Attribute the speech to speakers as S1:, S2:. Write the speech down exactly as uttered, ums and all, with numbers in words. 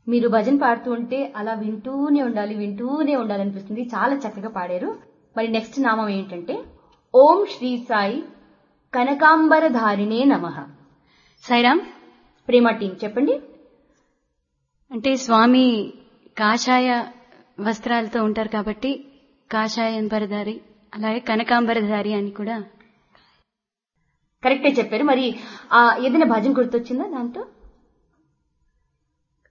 S1: మీరు భజన పాడుతూ ఉంటే అలా వింటూనే ఉండాలి వింటూనే ఉండాలనిపిస్తుంది. చాలా చక్కగా పాడారు. మరి నెక్స్ట్ నామం ఏంటంటే ఓం శ్రీ సాయి కనకాంబరధారిణే నమః.
S2: సాయిరామ్.
S1: ప్రేమ టీం చెప్పండి.
S2: అంటే స్వామి కాషాయ వస్త్రాలతో ఉంటారు కాబట్టి కాషాయంబరధారి, అలాగే కనకాంబరధారి అని కూడా
S1: కరెక్టే చెప్పారు. మరి ఆ ఏదైనా భజన గుర్తొచ్చిందా దాంతో?